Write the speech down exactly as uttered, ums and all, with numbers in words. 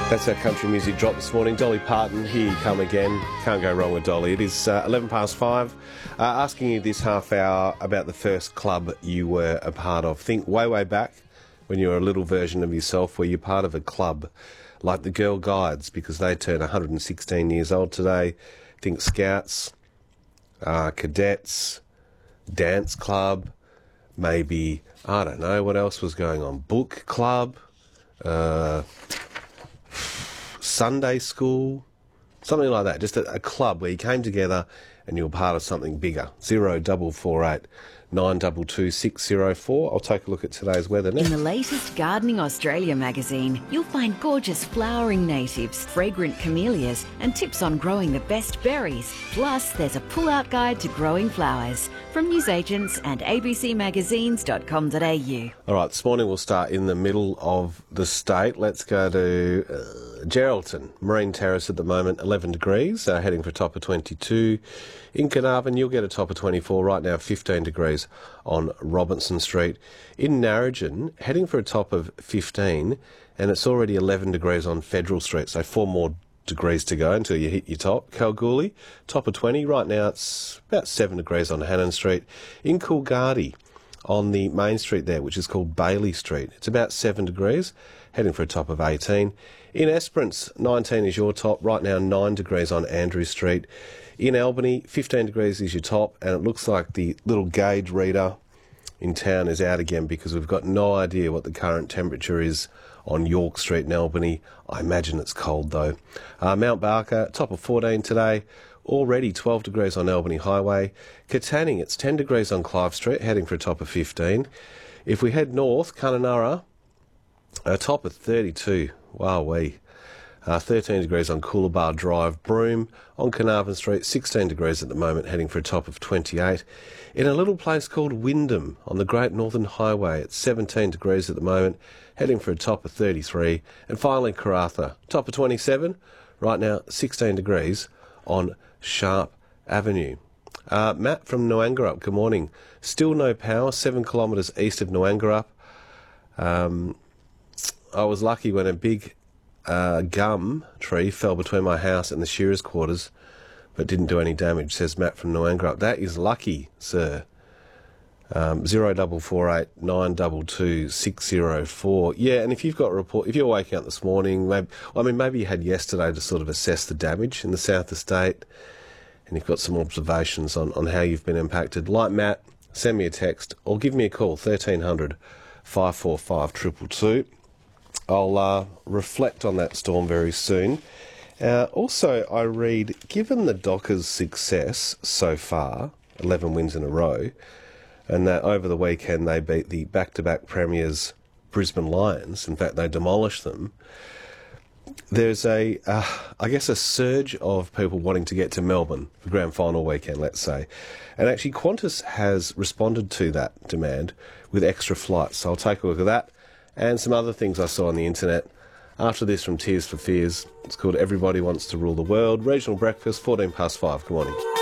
That's our country music drop this morning. Dolly Parton, Here You Come Again. Can't go wrong with Dolly. It is uh, eleven past five. Uh, asking you this half hour about the first club you were a part of. Think way, way back when you were a little version of yourself where you're part of a club like the Girl Guides, because they turn one hundred sixteen years old today. Think Scouts, uh, Cadets, Dance Club, maybe, I don't know, what else was going on? Book Club, uh... Sunday school, something like that. Just a, a club where you came together and you were part of something bigger. Zero double four eight nine double two six zero four. I'll take a look at today's weather now. In the latest Gardening Australia magazine, you'll find gorgeous flowering natives, fragrant camellias, and tips on growing the best berries. Plus, there's a pull-out guide to growing flowers from newsagents and a b c magazines dot com dot a u. All right, this morning we'll start in the middle of the state. Let's go to uh, Geraldton. Marine Terrace at the moment, eleven degrees, uh, heading for a top of twenty-two. In Carnarvon, you'll get a top of twenty-four. Right now, fifteen degrees on Robinson Street. In Narrogin, heading for a top of fifteen, and it's already eleven degrees on Federal Street, so four more degrees to go until you hit your top. Kalgoorlie, top of twenty. Right now, it's about seven degrees on Hannon Street. In Coolgardie, on the main street there, which is called Bailey Street, it's about seven degrees, heading for a top of eighteen. In Esperance, nineteen is your top. Right now, nine degrees on Andrew Street. In Albany, fifteen degrees is your top, and it looks like the little gauge reader in town is out again because we've got no idea what the current temperature is on York Street in Albany. I imagine it's cold, though. Uh, Mount Barker, top of fourteen today. Already twelve degrees on Albany Highway. Katanning, it's ten degrees on Clive Street, heading for a top of fifteen. If we head north, Kununurra, a top of thirty-two. Wow-wee. Uh, thirteen degrees on Coolabah Drive. Broome, on Carnarvon Street, sixteen degrees at the moment, heading for a top of twenty-eight. In a little place called Wyndham, on the Great Northern Highway, it's seventeen degrees at the moment, heading for a top of thirty-three. And finally, Karratha, top of twenty-seven. Right now, sixteen degrees on Sharp Avenue. Uh, Matt from Noangarup, good morning. Still no power, seven kilometres east of Noangarup. Um, I was lucky when a big uh, gum tree fell between my house and the shearers' quarters, but didn't do any damage, says Matt from Noangarup. That is lucky, sir. Um, zero double four eight nine double two six zero four. Yeah, and if you've got a report, if you're waking up this morning, maybe, well, I mean, maybe you had yesterday to sort of assess the damage in the south estate, and you've got some observations on, on how you've been impacted. Like Matt, send me a text or give me a call, thirteen hundred five four five two two two. I'll uh, reflect on that storm very soon. Uh, also, I read, given the Dockers' success so far, eleven wins in a row, and that over the weekend they beat the back-to-back premiers Brisbane Lions, in fact they demolished them, there's a, uh, I guess, a surge of people wanting to get to Melbourne for grand final weekend, let's say. And actually Qantas has responded to that demand with extra flights. So I'll take a look at that and some other things I saw on the internet. After this, from Tears for Fears, it's called Everybody Wants to Rule the World. Regional breakfast, fourteen past five. Good morning.